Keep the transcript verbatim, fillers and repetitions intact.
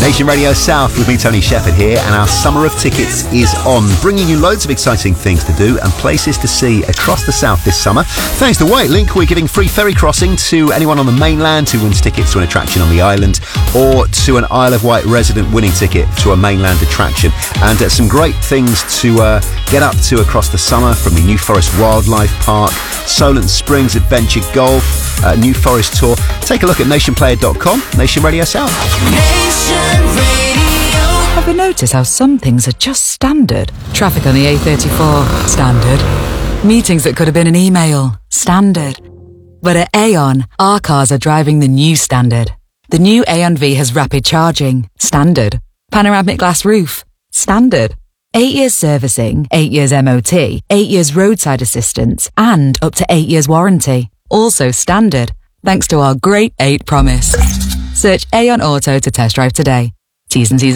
Nation Radio South with me, Tony Shepherd here, and our Summer of Tickets is on, bringing you loads of exciting things to do and places to see across the South this summer. Thanks to Whitelink, we're giving free ferry crossing to anyone on the mainland who wins tickets to an attraction on the island, or to an Isle of Wight resident winning ticket to a mainland attraction. And uh, some great things to uh, get up to across the summer, from the New Forest Wildlife Park, Solent Springs Adventure Golf, uh, New Forest Tour. Take a look at nation player dot com, Nation Radio South. Nation Radio. Have you noticed how some things are just standard? Traffic on the A thirty-four, standard. Meetings that could have been an email, standard. But at Aon, our cars are driving the new standard. The new Aon V has rapid charging, standard. Panoramic glass roof, standard. Eight years servicing, eight years M O T, eight years roadside assistance, and up to eight years warranty. Also standard, thanks to our Great eight promise. Search Aon Auto to test drive today. T's and C's